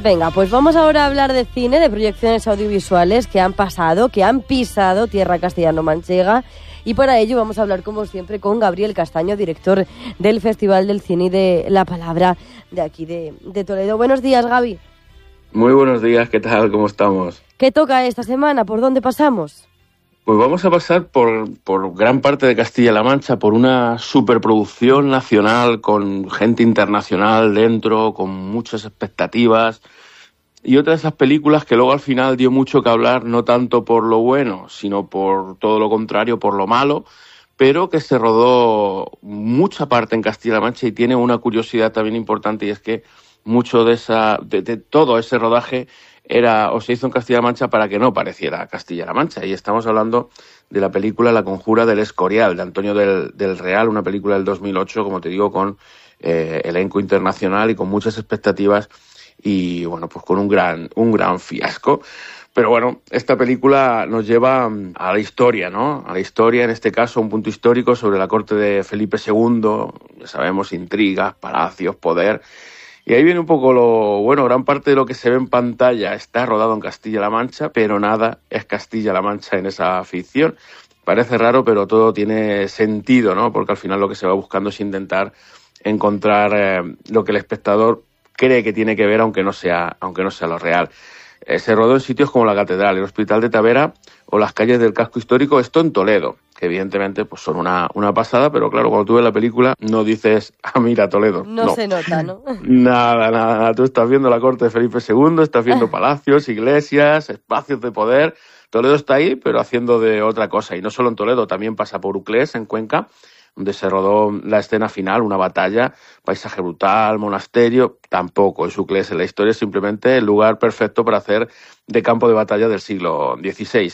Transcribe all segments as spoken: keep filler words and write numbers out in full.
Venga, pues vamos ahora a hablar de cine, de proyecciones audiovisuales que han pasado, que han pisado tierra castellano-manchega. Y para ello vamos a hablar, como siempre, con Gabriel Castaño, director del Festival del Cine y de la Palabra de aquí de, de Toledo. Buenos días, Gaby. Muy buenos días, ¿qué tal? ¿Cómo estamos? ¿Qué toca esta semana? ¿Por dónde pasamos? Pues vamos a pasar por, por gran parte de Castilla-La Mancha, por una superproducción nacional con gente internacional dentro, con muchas expectativas. Y otra de esas películas que luego al final dio mucho que hablar, no tanto por lo bueno, sino por todo lo contrario, por lo malo, pero que se rodó mucha parte en Castilla-La Mancha y tiene una curiosidad también importante, y es que mucho de esa de, de todo ese rodaje era o se hizo en Castilla-La Mancha para que no pareciera Castilla-La Mancha. Y estamos hablando de la película La Conjura del Escorial, de Antonio del, del Real, una película del dos mil ocho, como te digo, con eh, elenco internacional y con muchas expectativas y, bueno, pues con un gran, un gran fiasco. Pero bueno, esta película nos lleva a la historia, ¿no? A la historia, en este caso, un punto histórico sobre la corte de Felipe segundo, ya sabemos, intrigas, palacios, poder. Y ahí viene un poco lo... Bueno, gran parte de lo que se ve en pantalla está rodado en Castilla-La Mancha, pero nada es Castilla-La Mancha en esa ficción. Parece raro, pero todo tiene sentido, ¿no? Porque al final lo que se va buscando es intentar encontrar eh, lo que el espectador cree que tiene que ver, aunque no sea, aunque no sea lo real. Eh, se rodó en sitios como la Catedral, el Hospital de Tavera o las calles del casco histórico, esto en Toledo, que evidentemente pues son una, una pasada, pero claro, cuando tú ves la película no dices, ah, mira, Toledo. No, no se nota, ¿no? Nada, nada, nada. Tú estás viendo la corte de Felipe segundo, estás viendo palacios, iglesias, espacios de poder. Toledo está ahí, pero haciendo de otra cosa. Y no solo en Toledo, también pasa por Uclés, en Cuenca, donde se rodó la escena final, una batalla, paisaje brutal, monasterio. Tampoco es Uclés en la historia, es simplemente el lugar perfecto para hacer de campo de batalla del siglo dieciséis.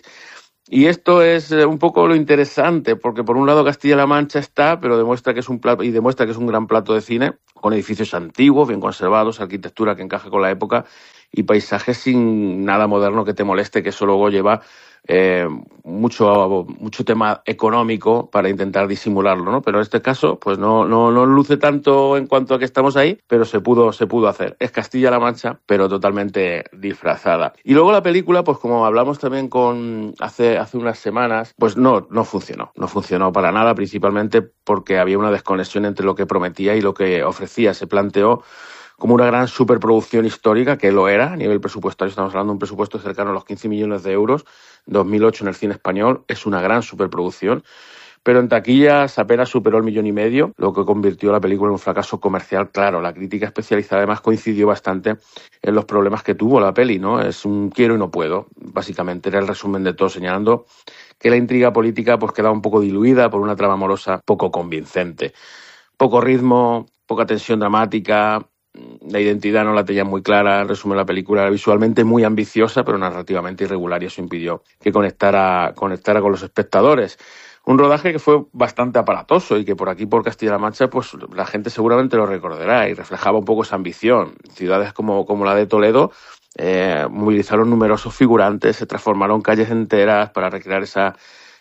Y esto es un poco lo interesante, porque por un lado Castilla-La Mancha está, pero demuestra que es un plato, y demuestra que es un gran plato de cine, con edificios antiguos, bien conservados, arquitectura que encaje con la época y paisajes sin nada moderno que te moleste, que eso luego lleva eh, mucho mucho tema económico para intentar disimularlo, ¿no? Pero en este caso, pues no no no luce tanto en cuanto a que estamos ahí, pero se pudo se pudo hacer. Es Castilla-La Mancha, pero totalmente disfrazada. Y luego la película, pues como hablamos también con hace hace unas semanas, pues no no funcionó, no funcionó para nada, principalmente porque había una desconexión entre lo que prometía y lo que ofrecía. Se planteó como una gran superproducción histórica, que lo era a nivel presupuestario. Estamos hablando de un presupuesto cercano a los quince millones de euros, dos mil ocho en el cine español, es una gran superproducción, pero en taquillas apenas superó el millón y medio, lo que convirtió la película en un fracaso comercial. Claro, la crítica especializada además coincidió bastante en los problemas que tuvo la peli, ¿no? Es un quiero y no puedo, básicamente era el resumen de todo, señalando que la intriga política pues quedaba un poco diluida por una trama amorosa poco convincente. Poco ritmo, poca tensión dramática. La identidad no la tenía muy clara. En resumen, la película era visualmente muy ambiciosa, pero narrativamente irregular, y eso impidió que conectara, conectara con los espectadores. Un rodaje que fue bastante aparatoso y que por aquí, por Castilla-La Mancha, pues la gente seguramente lo recordará, y reflejaba un poco esa ambición. Ciudades como, como la de Toledo eh, movilizaron numerosos figurantes, se transformaron calles enteras para recrear esa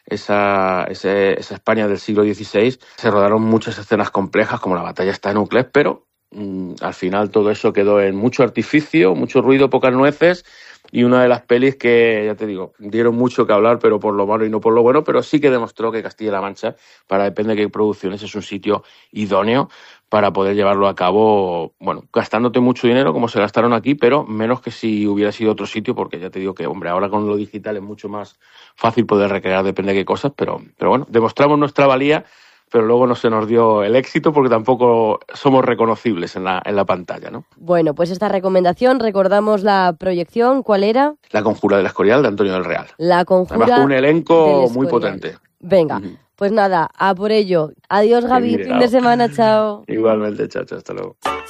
Esa, ese, esa España del siglo dieciséis. Se rodaron muchas escenas complejas, como la batalla está en Uclés, pero mmm, al final todo eso quedó en mucho artificio, mucho ruido, pocas nueces, y una de las pelis que, ya te digo, dieron mucho que hablar, pero por lo malo y no por lo bueno, pero sí que demostró que Castilla-La Mancha, para depende de qué producciones, es un sitio idóneo para poder llevarlo a cabo, bueno, gastándote mucho dinero como se gastaron aquí, pero menos que si hubiera sido otro sitio, porque ya te digo que, hombre, ahora con lo digital es mucho más fácil poder recrear depende de qué cosas, pero, pero bueno, demostramos nuestra valía, pero luego no se nos dio el éxito porque tampoco somos reconocibles en la, en la pantalla, ¿no? Bueno, pues esta recomendación, recordamos la proyección, ¿cuál era? La Conjura del Escorial, de Antonio del Real. La Conjura. Además, con un elenco muy potente. Venga, uh-huh. Pues nada, a por ello. Adiós, Gaby, fin de semana, chao. Igualmente, chao, chao, hasta luego.